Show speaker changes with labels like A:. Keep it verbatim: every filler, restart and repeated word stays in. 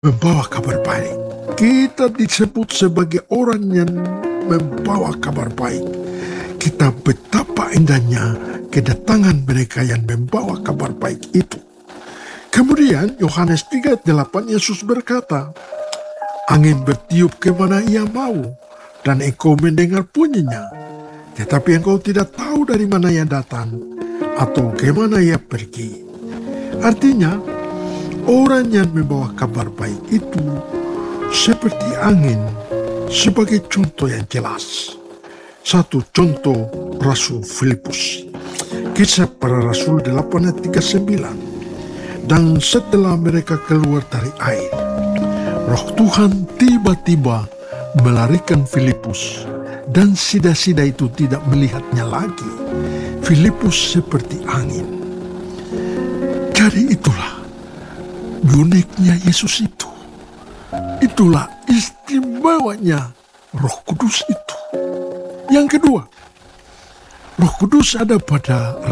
A: membawa kabar baik. Kita disebut sebagai orang yang membawa kabar baik. Kita betapa indahnya kedatangan mereka yang membawa kabar baik itu. Kemudian Yohanes tiga ayat delapan Yesus berkata, angin bertiup kemana ia mau, dan engkau mendengar bunyinya, tetapi engkau tidak tahu dari mana ia datang, atau kemana ia pergi. Artinya, orang yang membawa kabar baik itu seperti angin, sebagai contoh yang jelas. Satu contoh Rasul Filipus. Kisah para Rasul delapan ayat tiga puluh sembilan. Dan setelah mereka keluar dari air, Roh Tuhan tiba-tiba melarikan Filipus, dan sida-sida itu tidak melihatnya lagi. Filipus seperti angin. Jadi itulah uniknya Yesus itu. Itulah istimewanya Roh Kudus itu. Yang kedua, Roh Kudus ada pada